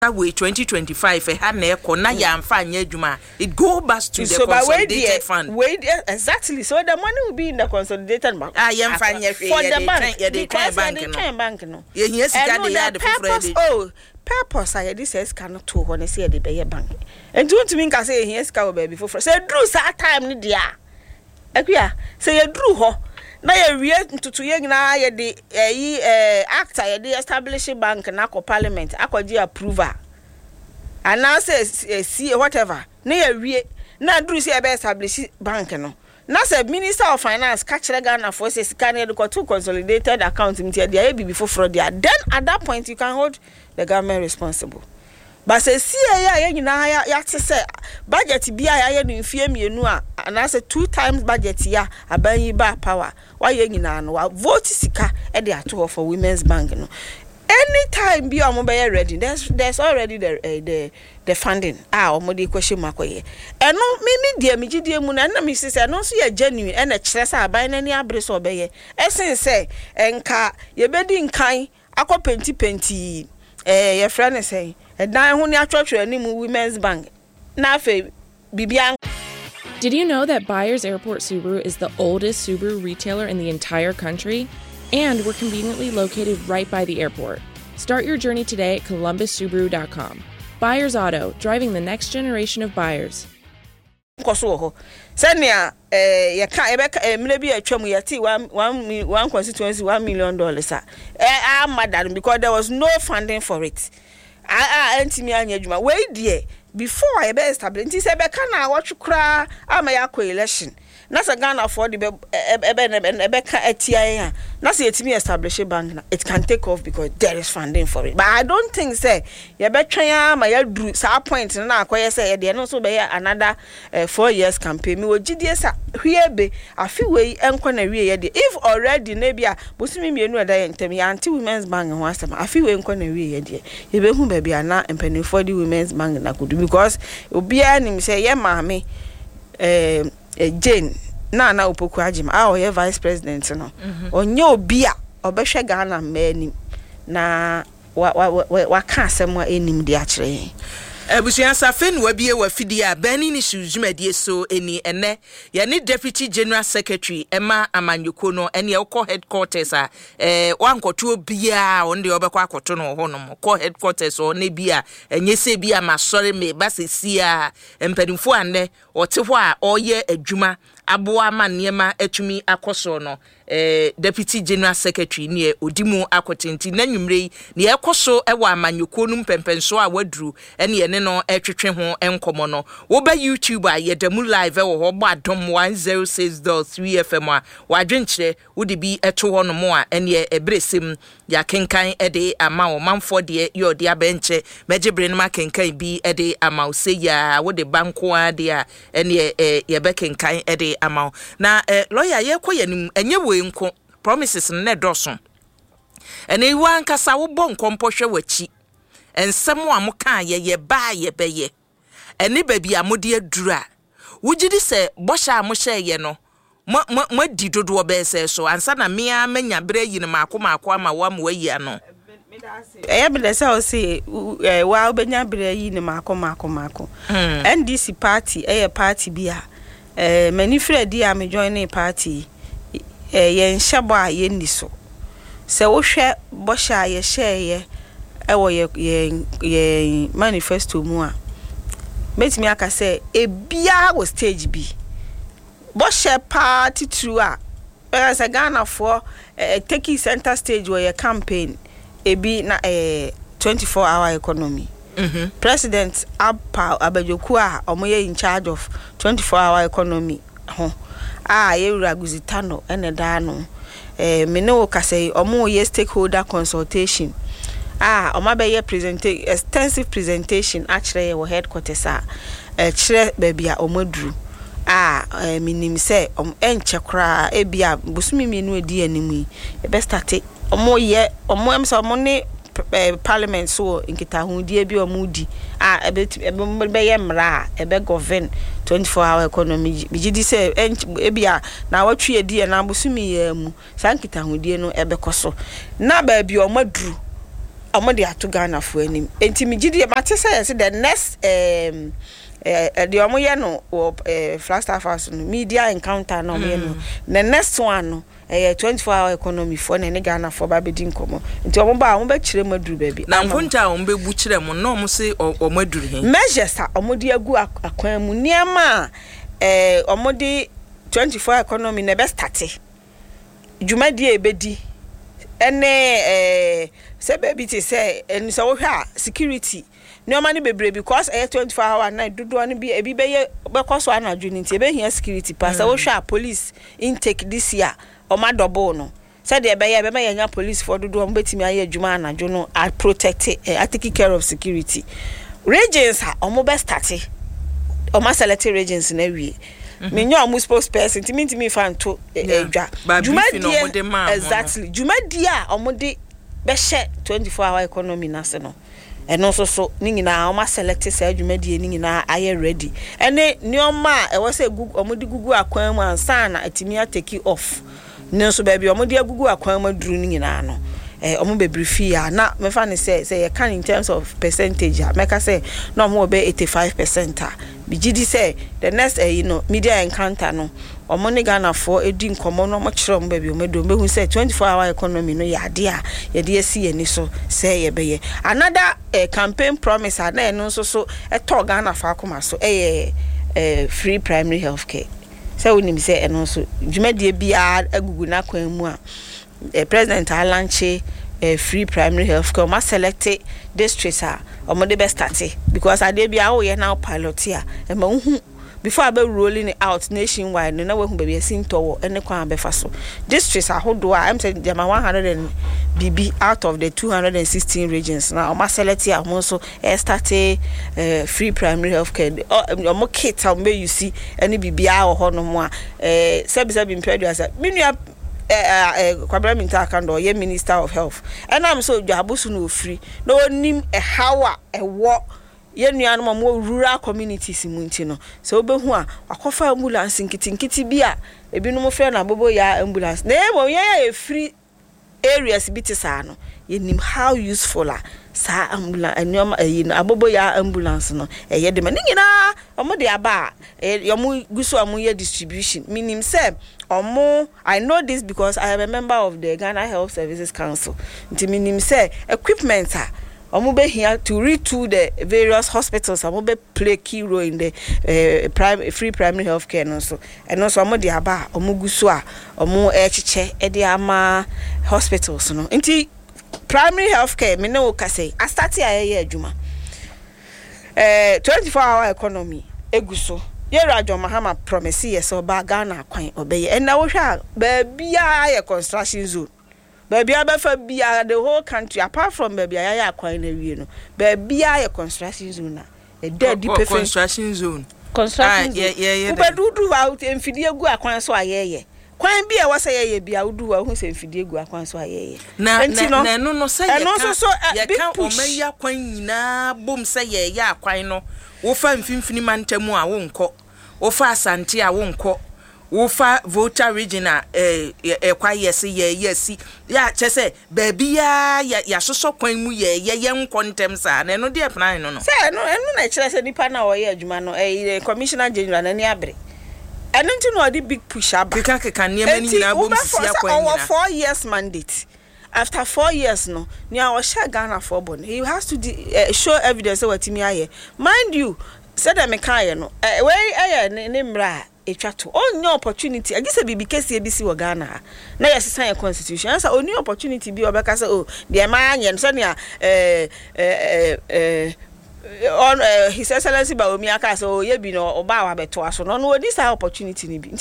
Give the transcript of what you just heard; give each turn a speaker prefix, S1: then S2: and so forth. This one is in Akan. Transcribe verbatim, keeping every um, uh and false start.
S1: way twenty twenty-five e ha na eko na ya amfa anya adwuma it go back to
S2: so
S1: the consolidated fund
S2: wait exactly so the money will be in the consolidated bank
S1: ah ya amfa anya
S2: for the bank
S1: because
S2: bank
S1: the
S2: bank bank no
S1: ye hia sika de ya de
S2: purpose oh purpose I this is cannot to ho na say de be bank and don't mean ka say hia sika wo ba before say drew sa time ni dia akua say you drew ho na ye wie ntutu ye nyina ye de eyi eh actor ye de establish bank na ko parliament akwaji approval and now say see whatever na ye wie na duru say e be establish bank no na say minister of finance catch Ghana for say sika na go to consolidated account mti dia e before fraud dia then at that point you can hold the government responsible. But say see ya ya nyina ya ya say budget bia ya ya no mfie mienu a na say two times budget ya abanyi ba power why ya nyina no vote sika e de ato for women's bank no anytime bia omo be ready there's there's already the uh, the the funding ah omo de kwehye makoye eno me me dia me gidie mu na na me say no so ya genuine e na kire say aban na ni abre so obeye esen say enka ye bedi nkan akopenti penti eh ye friend say edan hu ni atwotwe ni mu women's bank na fe bibia.
S3: Did you know that Byers Airport Subaru is the oldest Subaru retailer in the entire country? And we're conveniently located right by the airport. Start your journey today at columbus subaru dot com. Byers Auto, driving the next generation of buyers.
S2: Senia eh ya ka ebe ka emle bi atwam yati one one constituency one million dollars ah eh madam because there was no funding for it. Ah ah antimi anya adwuma we die before ebe establish nti se be ka na awotwekra ama ya ko election na se Ghana for the ebe ebe ka atia ya na se etimi establish bank na it can take off because there is funding for it. But I don't think say ye be twen ama ya dru sa point na akoye say ye de no so be another uh, four years campaign me ogidie sa hwiebe afi we enko na wie ye de if already na bia bosimi mienu eda ye ntem ya anti women's bank ho asema afi we enko na wie ye de ye be hu ba bia na empany for the women's bank na kudu because obia nim say ye maame eh Jane na na opoku ajima ah oye vice president no onye obi a obehwe Ghana mani na wa wa wa ka asem wa enim de akire
S1: Ebusuan Safen wabie wafidi a bani ni suzumedie so eni ene ye ni deputy general secretary Emma Amanyoko no ene ye headquarters a eh wankoto bia onde obekwa akoto no ho no ko headquarters o ne bia enye se bia masori me basesi a empadimfo ane ote ho a oye adwuma aboa manema atumi akoso no eh deputy general secretary ne odimu akotenti na nwumre ne ekoso ewa Amanyoko no mpempenso a waduru ene ne no etwetwe ho enkomo no wo ba YouTube a yedamu live e wo ho ba dom one oh six point three F M a wadwenkyere wo de bi eto ho no mo a ene ebresem ya kenkan e de ama wo manfo de ye de abenche mejebre no ma kenkan bi e de ama wo se ya wo de banko a de a ene ye be kenkan e de ama na lawyer ye koyanim enye we nko promises ne doso ene iwa nkasa wo bon kompohwe wachi ensem a mo kan ye ye ba ye beye ene ba bia mo de adura wugidi se bosha mo hye ye no mo mo di dodo be se so ansa na mea manya bre yi ne mako mako ama wa mo ayi ano
S2: eh be dey say o say wa obenya bre yi ne mako mako mako N D C party eh party bia eh many fredi am join party eh ye nhabo a ye ni so se wo hwe bosha ye hye ye ewo ye ye manifesto mu a metimi aka say e bia wo stage bi bosha party through a as a Ghana for taking center stage where your campaign e bi na eh twenty-four hour economy. Mm-hmm. President Abpa Abajoku a omoye in charge of twenty-four hour economy ho ah yewura guzitano ene da no eh me ne wo ka say omo ye stakeholder consultation ah omabe presentation extensive presentation actually your headquarters a eh kire ba bia omoduru ah minim say om enche kra e bia busumi mienu edi animu e be start omo ye omo em so omo ne parliament so nkita hu die bi omudi ah ebe be ye mra ebe govern twenty-four hour economy bigidi say e bia na watwe edi na busumi ye mu sankita hu die no ebe koso na ba bia omaduru amode ato Ghana fo anim enti me gidi mate say the next um eh the omoye no Flagstaff House no media encounter no me no the next one no eh twenty-four hour economy for na ne Ghana for ba be di nkomo nti omo ba omo be kire maduru ba bi
S1: na nkonta omo be bu kire mo no omo se omo aduru he
S2: measures a omo di agu akwan mu niam eh omo di twenty-four economy na be start juma di ebedi ene eh se baby ti say en so wo hwa security no man bebre because eh twenty-four hour night dodo no bi ebi be ye be koso anadwo nti be hia security pass wo hwa police intake this year o ma double no said e be ye be me nya police for dodo mo betimi aye adwuma anadwo no are protect eh, take care of security regions ha o mo be start o ma select regions na wie me nya o spokesperson ti minti me fan to edwa juma dia exactly juma dia o mo de be she twenty-four hour economy na se no eno so so ni nyina o ma select say adwuma die ni nyina aye ready ene nioma e wo say gugu o mo di gugu akwan mu ansa na atimi atake off ne so ba bi o mo di gugu akwan mu duru ni nyina no eh o mo be brief ya na me fa ne say say you can in terms of percentage make say no mo be eighty-five percent ah bi gidi say the next eh, you know media encounter no o mo ne Ghana for edi nkomo no mo kire mo ba bi o medo me hu say twenty-four hour economy no ya de a ye de asi ani so say ye be ye another eh, campaign promise na eno so so e to Ghana fa akoma so eh eh free primary health care say onim say eno so dwumadie bia agugu na kwan mu a eh, president alanche eh, free primary health care ma select districts a omo de be start because ade bia wo ye now pilot here e ma hu before I be rolling it out nationwide no na we hu be asin towo ene kwan be fa so districts ahodo a I'm saying dem one hundred and B B out of the two hundred sixteen regions now omo select here omo so e start uh, free primary health care omo kit am be you see any B B a ho no mo a eh sebi sebi impedu asa minua eh eh kwabra minta kando ye minister of health and am so dwabosu no free no onim e hawa e wo ye nuanu mo rural communities mu nti no so obehu a akofa ambulance nkitinkiti bia ebi no mo frɛ na bobo ya ambulance na emo ye ya free areas bitisa no ye nim how useful a sa ambulance anyoma yi no abobo ya ambulance no e ye de ma nyina omo de aba e omo guso omo ye distribution minim say omo I know this because I am a member of the Ghana Health Services Council nti minim say equipment a omo be here to retool the various hospitals omo be play key role in the uh, prime free primary health care no so and also omo de aba omo guso a omo e chiche e de ama hospitals no nti primary health care me no ka say I start aye adwuma eh twenty-four hour economy eguso ye Rajon Mahama promise yes oba Ghana kwan obeye and na wo hwa ba bia ye construction zone baby abefa bia the whole country apart from baby aya akwan na wie no baby aya construction zone na e dead perfect
S1: construction zone
S2: construction
S1: yeah yeah yeah
S2: ubedudu wa emfidie gu akwan so ayeye kwan bia wasa yeye bia udu wa hu se emfidie gu akwan so ayeye
S1: na na no no say
S2: ye kan
S1: ye kan omaya kwan nyina bom say ye ya akwan no wo fa mfimfini mantamu a wo nkọ wo fa asante a wo nkọ Ufa Volta regional eh eh kwa yes ye yes ya chese baby ya ya soso kwan mu ye ye ye nkontem sa na no de plan no no
S2: say no eno na kire se nipa na wo ye adwuma no eh commissioner general na ni abre eno nti no the big push up
S1: bika keka ne mani nyina bom sia kwan nyina
S2: four years mandate after four years no ni a wo share Ghana for born he has to uh, show evidence what me aye mind you said that me kan no eh we aye ne mra etwato onye opportunity agise bibi kesi ebisi wo Ghana na yesesa ye constitution ansa onye opportunity bi obeka say oh de ma anye so ne eh eh eh on his excellency ba omi aka say oh ye bi no oba wa beto aso no no odi sa opportunity ni bi